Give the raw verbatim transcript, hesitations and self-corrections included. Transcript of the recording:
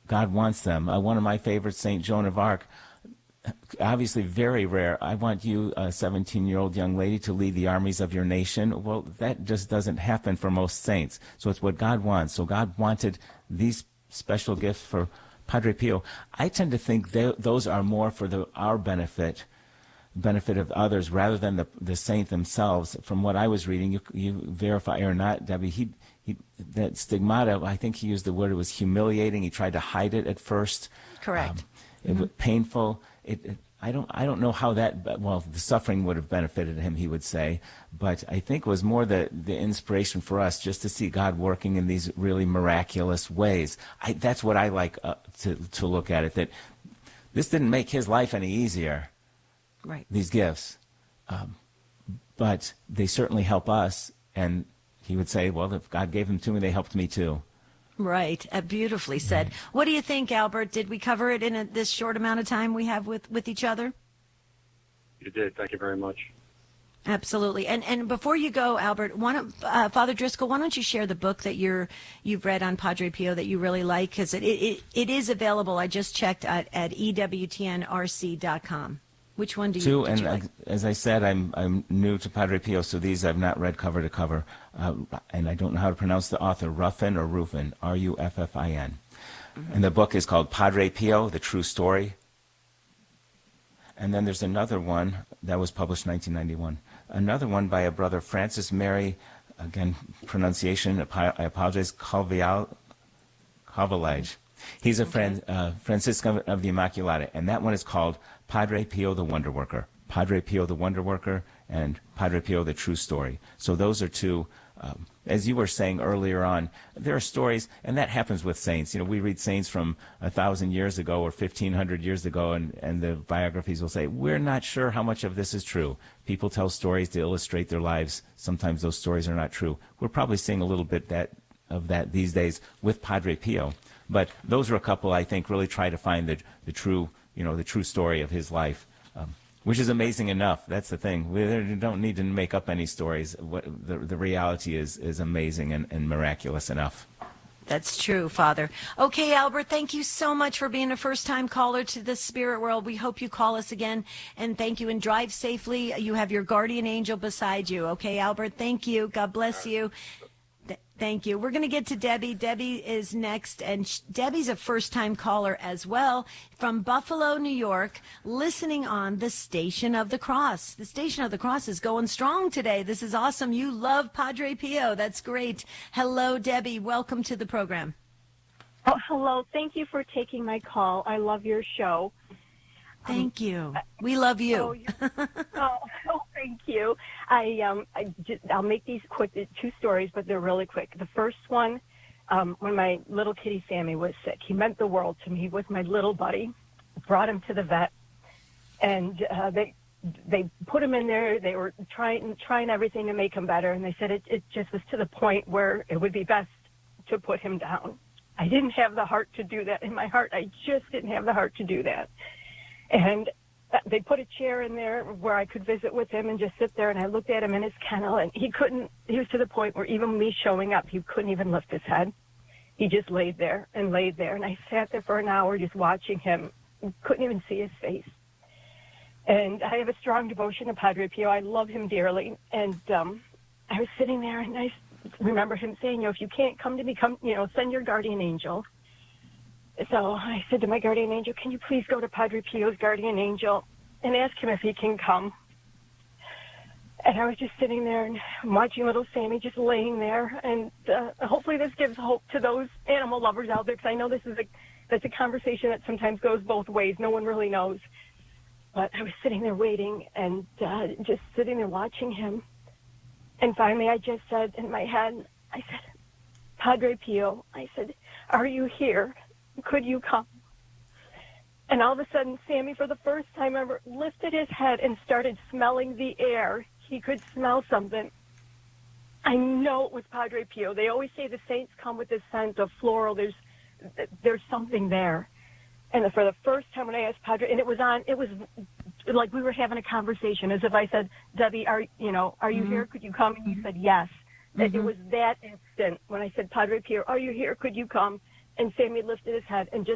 God wants them. Uh, one of my favorites, Saint Joan of Arc, obviously very rare. I want you, a seventeen-year-old young lady, to lead the armies of your nation. Well, that just doesn't happen for most saints. So it's what God wants. So God wanted these special gifts for Padre Pio. I tend to think they, those are more for the, our benefit, benefit of others, rather than the the saint themselves. From what I was reading, you you verify or not, Debbie, he, he that stigmata, I think he used the word, it was humiliating. He tried to hide it at first. Correct. Um, it mm-hmm. was painful. It, it, I don't, I don't know how that, well, the suffering would have benefited him, he would say, but I think it was more the, the inspiration for us just to see God working in these really miraculous ways. I, that's what I like uh, to, to look at it, that this didn't make his life any easier, right? These gifts, um, but they certainly help us, and he would say, well, if God gave them to me, they helped me too. Right. Uh, beautifully said. Mm-hmm. What do you think, Albert? Did we cover it in a, this short amount of time we have with, with each other? You did. Thank you very much. Absolutely. And and before you go, Albert, why don't, uh, Father Driscoll, why don't you share the book that you're, you've read on Padre Pio that you really like? Because it, it, it is available. I just checked at, at E W T N R C dot com. Which one do you, Two, and you like? I, as I said, I'm I'm new to Padre Pio, so these I've not read cover to cover, uh, and I don't know how to pronounce the author, Ruffin or Rufin, R U F F I N. Mm-hmm. And the book is called Padre Pio, The True Story. And then there's another one that was published in nineteen ninety-one. Another one by a brother, Francis Mary, again, pronunciation, I apologize, Calvial, Calvalage. He's a okay. Fran, uh, Franciscan of the Immaculata, and that one is called Padre Pio the Wonder Worker. Padre Pio the Wonder Worker and Padre Pio the True Story. So those are two, um, as you were saying earlier on, there are stories, and that happens with saints. You know, we read saints from a thousand years ago or fifteen hundred years ago, and, and the biographies will say, we're not sure how much of this is true. People tell stories to illustrate their lives. Sometimes those stories are not true. We're probably seeing a little bit that of that these days with Padre Pio. But those are a couple, I think, really try to find the, the true, you know, the true story of his life, um, which is amazing enough. That's the thing. We don't need to make up any stories. What, the, the reality is, is amazing and, and miraculous enough. That's true, Father. Okay, Albert, thank you so much for being a first-time caller to the Spirit World. We hope you call us again, and thank you, and drive safely. You have your guardian angel beside you. Okay, Albert, thank you. God bless you. Thank you. We're going to get to Debbie. Debbie is next, and sh- Debbie's a first-time caller as well from Buffalo, New York, listening on the Station of the Cross. The Station of the Cross is going strong today. This is awesome. You love Padre Pio. That's great. Hello, Debbie. Welcome to the program. Oh, hello. Thank you for taking my call. I love your show. Thank you. We love you. Oh, oh, oh, thank you. I um, I just, I'll make these quick. Two stories, but they're really quick. The first one, um, when my little kitty Sammy was sick, he meant the world to me. He was my little buddy. Brought him to the vet, and uh, they they put him in there. They were trying trying everything to make him better, and they said it, it just was to the point where it would be best to put him down. I didn't have the heart to do that. In my heart, I just didn't have the heart to do that. And they put a chair in there where I could visit with him and just sit there, and I looked at him in his kennel, and he couldn't, he was to the point where even me showing up, he couldn't even lift his head. He just laid there and laid there, and I sat there for an hour just watching him, couldn't even see his face. And I have a strong devotion to Padre Pio. I love him dearly, and um, I was sitting there, and I remember him saying, you know, if you can't come to me, come, you know, send your guardian angel. So I said to my guardian angel, can you please go to Padre Pio's guardian angel and ask him if he can come? And I was just sitting there and watching little Sammy just laying there. And uh, hopefully this gives hope to those animal lovers out there, because I know this is a, that's a conversation that sometimes goes both ways. No one really knows. But I was sitting there waiting and uh, just sitting there watching him. And finally I just said in my head, I said, Padre Pio, I said, are you here? Could you come? And all of a sudden, Sammy, for the first time ever, lifted his head and started smelling the air. He could smell something. I know it was Padre Pio. They always say the saints come with this scent of floral. There's there's something there. And for the first time when I asked Padre, and it was on, it was like we were having a conversation, as if I said, Debbie, are you know, are you mm-hmm. here? Could you come? And you said yes. Mm-hmm. It was that instant when I said, Padre Pio, are you here? Could you come? And Sammy lifted his head and just